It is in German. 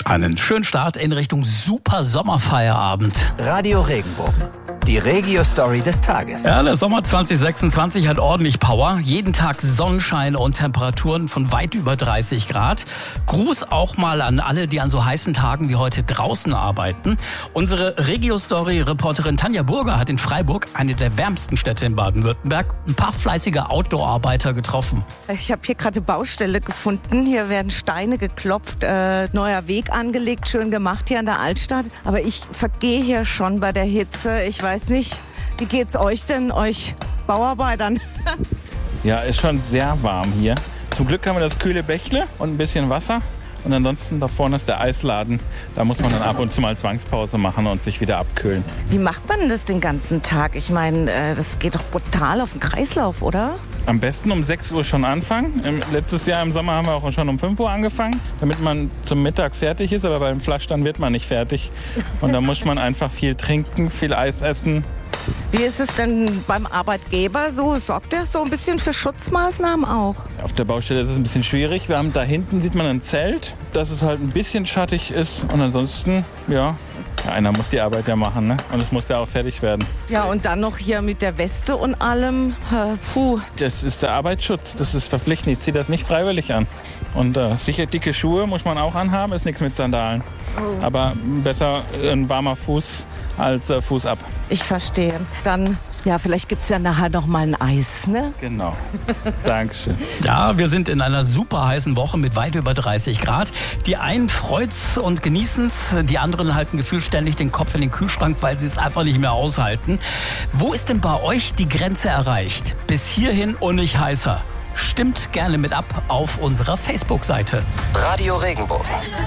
Einen schönen Start in Richtung super Sommerfeierabend. Radio Regenbogen. Die Regio-Story des Tages. Ja, der Sommer 2026 hat ordentlich Power. Jeden Tag Sonnenschein und Temperaturen von weit über 30 Grad. Gruß auch mal an alle, die an so heißen Tagen wie heute draußen arbeiten. Unsere Regio-Story-Reporterin Tanja Burger hat in Freiburg, eine der wärmsten Städte in Baden-Württemberg, ein paar fleißige Outdoor-Arbeiter getroffen. Ich habe hier gerade eine Baustelle gefunden. Hier werden Steine geklopft, neuer Weg angelegt, schön gemacht hier an der Altstadt. Aber ich vergehe hier schon bei der Hitze. Ich weiß nicht, wie geht's euch denn, euch Bauarbeitern? Ja, ist schon sehr warm hier. Zum Glück haben wir das kühle Bächle und ein bisschen Wasser. Und ansonsten da vorne ist der Eisladen. Da muss man dann ab und zu mal Zwangspause machen und sich wieder abkühlen. Wie macht man das den ganzen Tag? Ich meine, das geht doch brutal auf den Kreislauf, oder? Am besten um 6 Uhr schon anfangen. Letztes Jahr im Sommer haben wir auch schon um 5 Uhr angefangen, damit man zum Mittag fertig ist. Aber beim Fleischstand wird man nicht fertig. Und da muss man einfach viel trinken, viel Eis essen. Wie ist es denn beim Arbeitgeber so? Sorgt der so ein bisschen für Schutzmaßnahmen auch? Auf der Baustelle ist es ein bisschen schwierig. Wir haben da hinten, sieht man ein Zelt, dass es halt ein bisschen schattig ist. Und ansonsten, ja, einer muss die Arbeit ja machen, ne? Und es muss ja auch fertig werden. Ja, und dann noch hier mit der Weste und allem. Puh. Das ist der Arbeitsschutz, das ist verpflichtend. Ich ziehe das nicht freiwillig an. Und sicher dicke Schuhe muss man auch anhaben, ist nichts mit Sandalen. Oh. Aber besser ein warmer Fuß als Fuß ab. Ich verstehe. Dann, ja, vielleicht gibt es ja nachher noch mal ein Eis, ne? Genau. Dankeschön. Ja, wir sind in einer super heißen Woche mit weit über 30 Grad. Die einen freut's und genießen's, die anderen halten gefühlt ständig den Kopf in den Kühlschrank, weil sie es einfach nicht mehr aushalten. Wo ist denn bei euch die Grenze erreicht? Bis hierhin und nicht heißer. Stimmt gerne mit ab auf unserer Facebook-Seite. Radio Regenbogen.